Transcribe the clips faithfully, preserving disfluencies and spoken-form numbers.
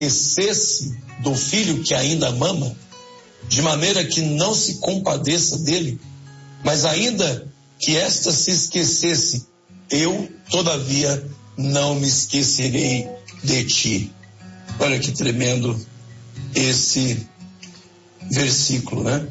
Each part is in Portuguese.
esquecesse do filho que ainda mama, de maneira que não se compadeça dele, mas ainda que esta se esquecesse, eu, todavia, não me esquecerei de ti. Olha que tremendo esse versículo, né?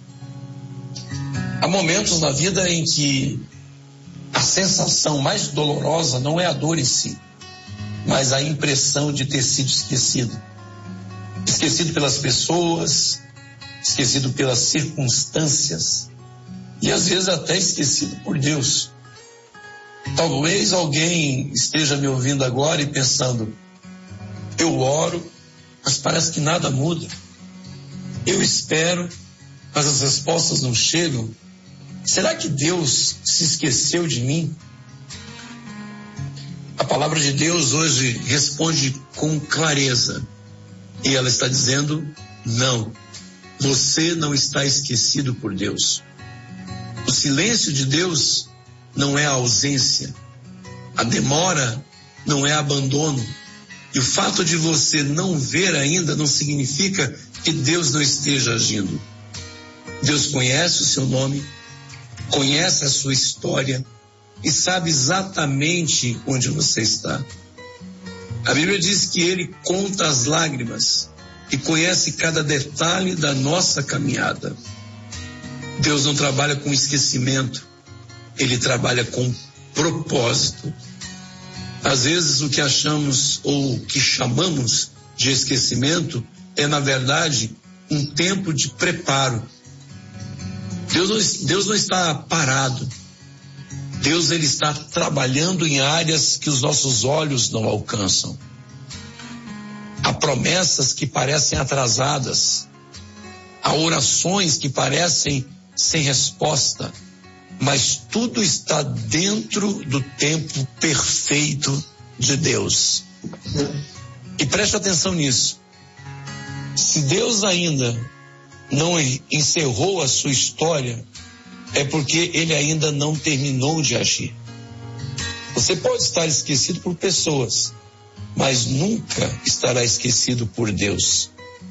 Há momentos na vida em que a sensação mais dolorosa não é a dor em si, mas a impressão de ter sido esquecido. Esquecido pelas pessoas, esquecido pelas circunstâncias e às vezes até esquecido por Deus. Talvez alguém esteja me ouvindo agora e pensando: eu oro, mas parece que nada muda. Eu espero, mas as respostas não chegam. Será que Deus se esqueceu de mim? A palavra de Deus hoje responde com clareza. E ela está dizendo: não, você não está esquecido por Deus. O silêncio de Deus não é a ausência. A demora não é abandono. E o fato de você não ver ainda não significa que Deus não esteja agindo. Deus conhece o seu nome, conhece a sua história e sabe exatamente onde você está. A Bíblia diz que Ele conta as lágrimas e conhece cada detalhe da nossa caminhada. Deus não trabalha com esquecimento, Ele trabalha com propósito. Às vezes o que achamos ou que chamamos de esquecimento é, na verdade, um tempo de preparo. Deus não, Deus não está parado. Deus ele está trabalhando em áreas que os nossos olhos não alcançam. Há promessas que parecem atrasadas. Há orações que parecem sem resposta. Mas tudo está dentro do tempo perfeito de Deus. E preste atenção nisso. Se Deus ainda não encerrou a sua história, é porque Ele ainda não terminou de agir. Você pode estar esquecido por pessoas, mas nunca estará esquecido por Deus.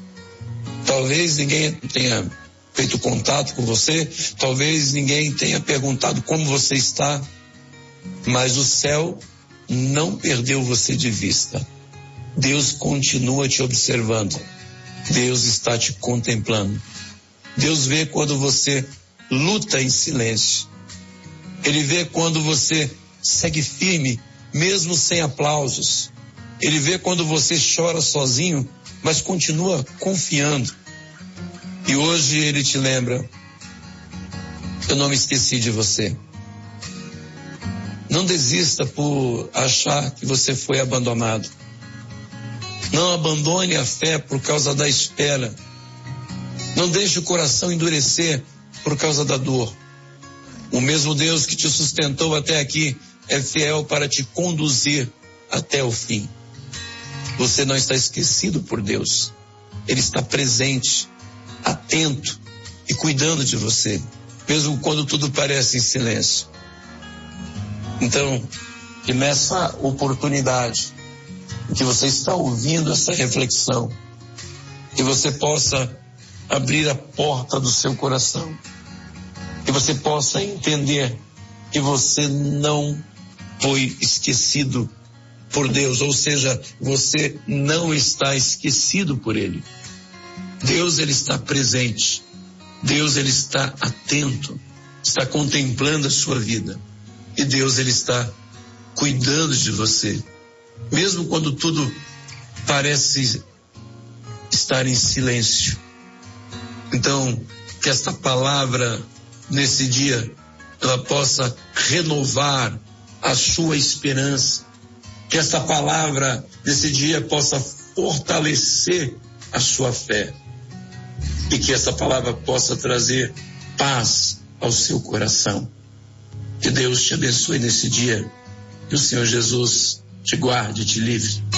Talvez ninguém tenha feito contato com você, talvez ninguém tenha perguntado como você está, mas o céu não perdeu você de vista. Deus continua te observando. Deus está te contemplando. Deus vê quando você luta em silêncio. Ele vê quando você segue firme, mesmo sem aplausos. Ele vê quando você chora sozinho, mas continua confiando. E hoje Ele te lembra: eu não me esqueci de você. Não desista por achar que você foi abandonado. Não abandone a fé por causa da espera. Não deixe o coração endurecer por causa da dor. O mesmo Deus que te sustentou até aqui é fiel para te conduzir até o fim. Você não está esquecido por Deus. Ele está presente, atento e cuidando de você, mesmo quando tudo parece em silêncio. Então, que nessa oportunidade que você está ouvindo essa reflexão, que você possa abrir a porta do seu coração, que você possa entender que você não foi esquecido por Deus, ou seja, você não está esquecido por Ele. Deus, Ele está presente. Deus, Ele está atento, está contemplando a sua vida. E Deus, Ele está cuidando de você, mesmo quando tudo parece estar em silêncio. Então, que esta palavra, nesse dia, ela possa renovar a sua esperança. Que esta palavra, nesse dia, possa fortalecer a sua fé. E que essa palavra possa trazer paz ao seu coração. Que Deus te abençoe nesse dia. Que o Senhor Jesus te guarde e te livre.